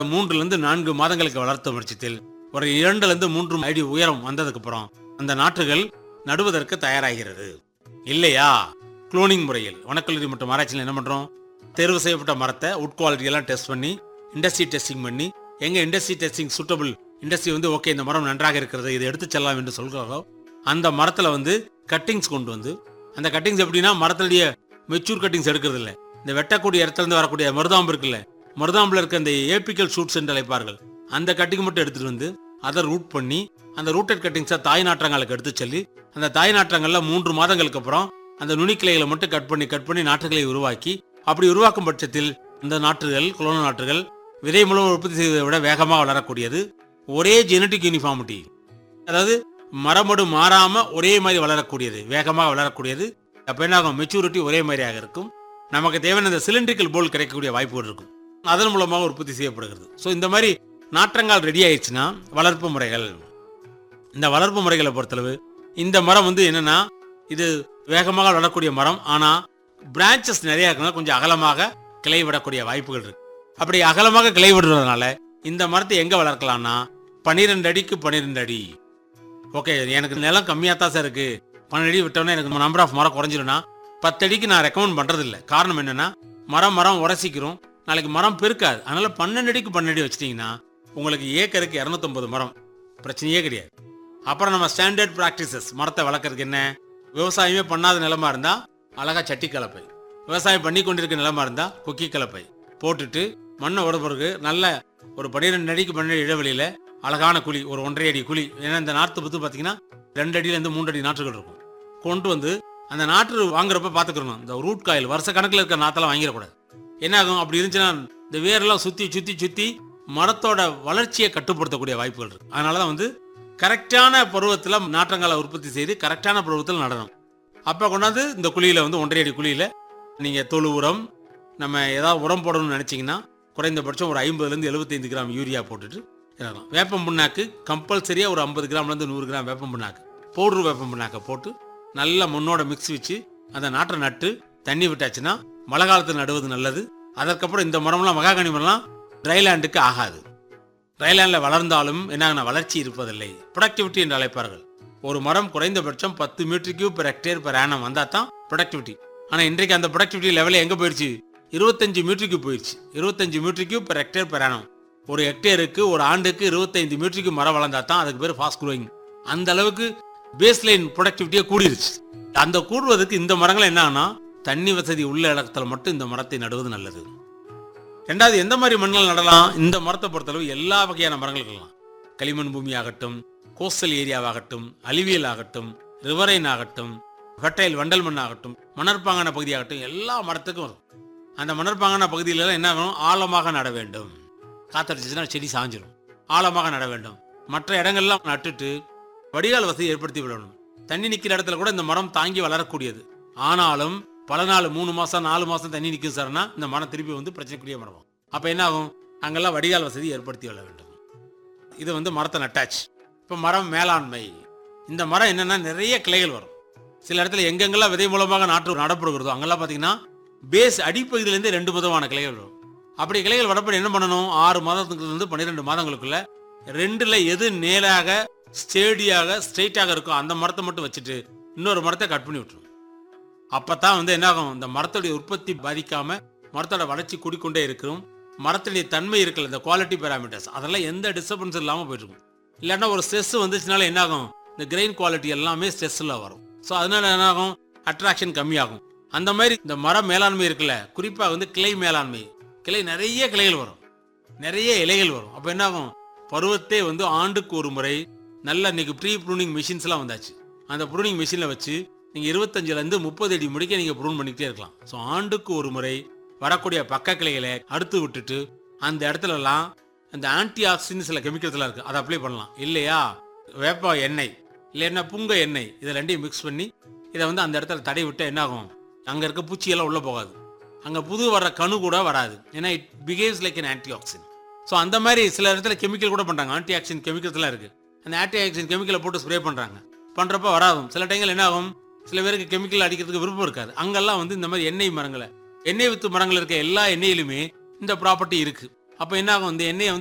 3லிருந்து 4 மாதங்களுக்கு வளர்த்த பட்சத்தில் ஒரு 2லிருந்து 3 அடி உயரம் வந்ததுக்கு அப்புறம் அந்த நாற்றுகள் நடுவதற்கு தயாராகிறது. இல்லையா, குளோனிங் முறையில் வனக்கல்லூரி மற்றும் ஆராய்ச்சியில் என்ன பண்றோம், தேர்வு செய்யப்பட்ட மரத்தை உட் குவாலிட்டி எல்லாம் டெஸ்ட் பண்ணி இண்டஸ்ட்ரி டெஸ்டிங் பண்ணி எங்க industry testing suitable industry okay இந்த மரம் நன்றாக இருக்கிறது இதை எடுத்து செல்லலாம் என்று சொல்கிறாரோ அந்த மரத்துல கட்டிங்ஸ் கொண்டு வந்து அந்த கட்டிங்ஸ் எப்படின்னா மரத்துடைய மெச்சூர் கட்டிங்ஸ் எடுக்கிறது இல்லை, இந்த வெட்டக்கூடிய இடத்துல இருந்து வரக்கூடிய மருதாம்பு இருக்குல்ல, மருதாம்புல இருக்க அந்த ஏபிக்கல் ஷூட்ஸ் என்று அழைப்பார்கள் அந்த கட்டிங் மட்டும் எடுத்துட்டு வந்து அதை ரூட் பண்ணி அந்த ரூட்டட் கட்டிங்ஸை தாய் நாற்றங்களுக்கு எடுத்து சொல்லி அந்த தாய் நாற்றங்கள்ல 3 மாதங்களுக்கு அப்புறம் அந்த நுனிக்கிளைகளை மட்டும் கட் பண்ணி நாற்றுகளை உருவாக்கி அப்படி உருவாக்கும் பட்சத்தில் இந்த நாற்றுகள் குளோன நாற்றுகள் விதை மூலம் உற்பத்தி செய்வதை விட வேகமாக வளரக்கூடியது. ஒரே ஜெனட்டிக் யூனிஃபார்மிட்டி, அதாவது மரமடு மாறாம ஒரே மாதிரி வளரக்கூடியது, வேகமாக வளரக்கூடியது. அப்ப என்ன ஆகும், மெச்சூரிட்டி ஒரே மாதிரியாக இருக்கும். நமக்கு தேவையான இந்த சிலிண்ட்ரிக்கல் போல் கிடைக்கக்கூடிய வாய்ப்புகள் இருக்கும், அதன் மூலமாக உற்பத்தி செய்யப்படுகிறது. ஸோ இந்த மாதிரி நாற்றங்கால் ரெடி ஆயிடுச்சுன்னா வளர்ப்பு முறைகள், இந்த வளர்ப்பு முறைகளை பொறுத்தளவு இந்த மரம் என்னன்னா இது வேகமாக வளரக்கூடிய மரம், ஆனா பிரான்ச்சஸ் நிறைய இருக்குன்னா கொஞ்சம் அகலமாக கிளை விடக்கூடிய வாய்ப்புகள் இருக்கு. அப்படி அகலமாக கிளை விடுறதுனால இந்த மரத்தை எங்க வளர்க்கலாம்னா 12 அடிக்கு 12 அடி. ஓகே, எனக்கு நிலம் கம்மியாக தான் சார் இருக்கு, 12 அடி விட்டோன்னா எனக்கு நம்பர் ஆஃப் மரம் குறைஞ்சிடும்னா 10 அடிக்கு நான் ரெக்கமெண்ட் பண்றது இல்லை. காரணம் என்னன்னா மரம் உரசிக்கிறோம், நாளைக்கு மரம் பெருக்காது. அதனால 12 அடிக்கு 12 அடி வச்சிட்டீங்கன்னா உங்களுக்கு ஏக்கருக்கு 250 மரம், பிரச்சனையே கிடையாது. அப்புறம் நம்ம ஸ்டாண்டர்ட் பிராக்டிசஸ் மரத்தை வளர்க்கறதுக்கு என்ன, விவசாயமே பண்ணாத நிலமா இருந்தா அழகா சட்டி கலப்பை, விவசாயம் பண்ணி கொண்டிருக்க நிலமா இருந்தா கொக்கி கலப்பை போட்டுட்டு மண்ணை உடம்புக்கு நல்ல ஒரு 12 அடிக்கு 12 இடைவெளியில அழகான குழி, ஒரு 1.5 அடி குழி. ஏன்னா இந்த நாற்று பார்த்தீங்கன்னா 2 அடியிலேருந்து 3 அடி நாற்றுகள் இருக்கும். கொண்டு வந்து அந்த நாற்று வாங்குறப்ப பார்த்துக்கணும், இந்த ரூட் காயில் வருஷ கணக்கில் இருக்கிற நாற்றெல்லாம் வாங்கிடக்கூடாது. என்ன ஆகும், அப்படி இருந்துச்சுன்னா இந்த வேரெல்லாம் சுற்றி மரத்தோட வளர்ச்சியை கட்டுப்படுத்தக்கூடிய வாய்ப்புகள் இருக்கு. அதனால தான் கரெக்டான பருவத்தில் நாற்றங்காலை உற்பத்தி செய்து கரெக்டான பருவத்தில் நடணும். அப்போ கொண்டாந்து இந்த குழியில் 1.5 அடி குழியில் நீங்கள் தொழு உரம், நம்ம ஏதாவது உரம் போடணும்னு நினச்சிங்கன்னா குறைந்தபட்சம் ஒரு 50லேருந்து 75 கிராம் யூரியா போட்டுட்டு இறங்கலாம். வேப்பம் புண்ணாக்கு கம்பல்சரியாக ஒரு 50 கிராம்லேருந்து 100 கிராம் வேப்பம் புண்ணாக்கு, பவுடர் வேப்பம் புண்ணாக்கை போட்டு நல்லா மண்ணோட மிக்ஸ் வச்சு அந்த நாற்றை நட்டு தண்ணி விட்டாச்சுன்னா மழை காலத்தில் நடுவது நல்லது. அதற்கப்புறம் இந்த மரம்லாம் மகாகனி மரம்லாம் ட்ரைலேண்டுக்கு ஆகாது. ட்ரைலேண்டில் வளர்ந்தாலும் என்ன வளர்ச்சி இருப்பதில்லை, ப்ரொடக்டிவிட்டி என்று அழைப்பார்கள். ஒரு மரம் குறைந்தபட்சம் 10 metre cube per hectare per annum வந்தால் தான் ப்ரொடக்டிவிட்டி. ஆனால் இன்றைக்கு அந்த ப்ரொடக்டிவிட்டி லெவலில் எங்கே போயிடுச்சு, 25 மீட்டர் கியூப் போயிடுச்சு. 25 metre cube per hectare per annum. ஒரு ஹெக்டேருக்கு ஒரு ஆண்டுக்கு 25 மீட்டருக்கு மரம் வளர்ந்தா தான் அதுக்கு பேர் ஃபாஸ்ட் க்ரோயிங். அந்த அளவுக்கு பேஸ் லைன் ப்ரொடக்டிவிட்டியே கூடிருச்சு. அந்த கூடுவதற்கு இந்த மரங்கள் என்னன்னா தண்ணி வசதி உள்ள இடத்துல மட்டும் இந்த மரத்தை நடுவது நல்லது. ரெண்டாவது, எந்த மாதிரி மண்ணில் நடலாம், இந்த மரத்தை பொறுத்தளவு எல்லா வகையான மரங்கள் இருக்கலாம். களிமண் பூமி ஆகட்டும், கோஸ்டல் ஏரியாவாகட்டும், அலுவியல் ஆகட்டும், ரிவரைன் ஆகட்டும், ஃபெர்டைல் வண்டல் மண் ஆகட்டும், மணற்பாங்கான பகுதி ஆகட்டும், எல்லா மரத்துக்கும் வரும். அந்த மணற்பாங்கான பகுதியிலலாம் என்ன ஆகணும், ஆழமாக நட வேண்டும். காத்தடிச்சுன்னா செடி சாஞ்சிடும், ஆழமாக நட வேண்டும். மற்ற இடங்கள்லாம் நட்டுட்டு வடிகால் வசதி ஏற்படுத்தி விடணும். தண்ணி நிற்கிற இடத்துல கூட இந்த மரம் தாங்கி வளரக்கூடியது. ஆனாலும் பல நாள் 3 மாசம் 4 மாசம் தண்ணி நிற்கும் சார்னா இந்த மரம் திருப்பி பிரச்சனைக்குரிய மரம். அப்போ என்ன ஆகும், அங்கெல்லாம் வடிகால் வசதி ஏற்படுத்தி விட வேண்டும். இது மரத்தை நட்டாச்சு. இப்போ மரம் மேலாண்மை, இந்த மரம் என்னன்னா நிறைய கிளைகள் வரும். சில இடத்துல எங்கெங்கெல்லாம் விதை மூலமாக நாற்று நடப்படுகிறதோ அங்கெல்லாம் பார்த்தீங்கன்னா பேஸ் அடிப்பகுதியிலேருந்து 2 விதமான கிளைகள் வரும். அப்படி கிளைகள் வரப்போ என்ன பண்ணணும், 6 மாதத்துலேருந்து 12 மாதங்களுக்குள்ள 2ல் எது நேராக ஸ்டேடியாக ஸ்ட்ரெயிட்டாக இருக்கும் அந்த மரத்தை மட்டும் வச்சுட்டு இன்னொரு மரத்தை கட் பண்ணி விட்டுரும். அப்பதான் என்ன ஆகும், இந்த மரத்துடைய உற்பத்தி பாதிக்காம மரத்தோட வளர்ச்சி கூடிக்கொண்டே இருக்கும். மரத்துடைய தன்மை இருக்குல்ல, இந்த குவாலிட்டி பேராமீட்டர்ஸ் அதெல்லாம் எந்த டிஸ்டர்பன்ஸ் இல்லாமல் போயிட்டு இருக்கும். இல்லைன்னா ஒரு ஸ்ட்ரெஸ் வந்துச்சுனால என்ன ஆகும், இந்த கிரெயின் குவாலிட்டி எல்லாமே ஸ்ட்ரெஸ்ல வரும். ஸோ அதனால என்ன ஆகும், அட்ராக்ஷன் கம்மியாகும். அந்த மாதிரி இந்த மர மேலாண்மை இருக்குல்ல, குறிப்பாக கிளை மேலாண்மை, கிளை நிறைய கிளைகள் வரும், நிறைய இலைகள் வரும். அப்போ என்ன ஆகும், பருவத்தை ஆண்டுக்கு ஒரு முறை நல்ல இன்னைக்கு ப்ரீ ப்ரூனிங் மிஷின்ஸ்லாம் வந்தாச்சு. அந்த ப்ரூனிங் மிஷினில் வச்சு நீங்கள் 25லேருந்து 30 அடி முடிக்க நீங்கள் ப்ரூன் பண்ணிக்கிட்டே இருக்கலாம். ஸோ ஆண்டுக்கு ஒரு முறை வரக்கூடிய பக்க கிளைகளை அறுத்து விட்டுட்டு அந்த இடத்துலலாம் அந்த ஆன்டி ஆக்சிடென்ட் சில கெமிக்கல்ஸ்லாம் இருக்குது, அதை அப்ளை பண்ணலாம். இல்லையா, வேப்ப எண்ணெய் இல்லைன்னா புங்க எண்ணெய், இதை ரெண்டையும் மிக்ஸ் பண்ணி இதை அந்த இடத்துல தடை விட்டு என்ன ஆகும், அங்கே இருக்க பூச்சியெல்லாம் உள்ளே போகாது, அங்கே புது வர்ற கணு கூட வராது. ஏன்னா it behaves like an anti accident. So அந்த மாதிரி சில இடத்துல கெமிக்கல் கூட பண்ணுறாங்க, ஆன்டி ஆக்சிடென்ட் கெமிக்கல்ஸ்லாம் இருக்குது. அந்த ஆன்டி ஆக்சிடென்ட் கெமிக்கலை போட்டு ஸ்ப்ரே பண்ணுறப்ப வராதும். சில டைங்கள் என்ன ஆகும், சில பேருக்கு கெமிக்கல் அடிக்கிறதுக்கு விருப்பம் இருக்காது. அங்கெல்லாம் இந்த மாதிரி எண்ணெய் மரங்களை, எண்ணெய் வித்து மரங்கள் இருக்க எல்லா எண்ணெயிலுமே இந்த ப்ராப்பர்ட்டி இருக்கு. அப்போ என்ன ஆகும், இந்த எண்ணெயை